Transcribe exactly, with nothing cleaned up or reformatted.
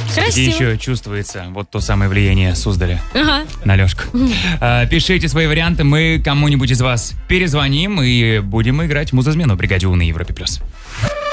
Красиво. И еще чувствуется вот то самое влияние Суздаля ага. на Лешку. А, пишите свои варианты, мы кому-нибудь из вас перезвоним и будем играть в музызмену в бригаде У на Европе+.